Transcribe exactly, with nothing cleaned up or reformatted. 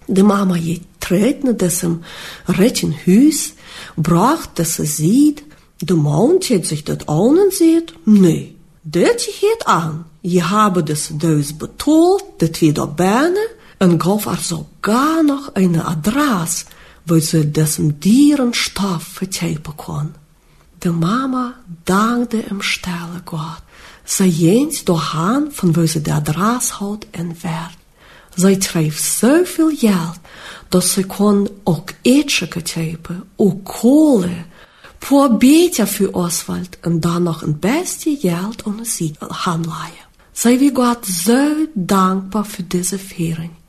De mama gick terug naar dessen rijke huis, bracht dat ze ziet. De man zet zich dat aan en zegt, nee, dat je het aan. Je hebt dus dus betaald, de twee daarbijna, en gaf er sogar nog een adres, waar ze dessen dierenstof vertypen kon. De mama dankte hem stelle God. Zij ging doorheen van waar ze de adres had en werd. Zij schreef zoveel geld, dat ze kon ook eten kopen, ook kolen, voor beter voor Oswald en dan nog een beste geld om ziek gaan leiden. Zij was God zo dankbaar voor deze viering.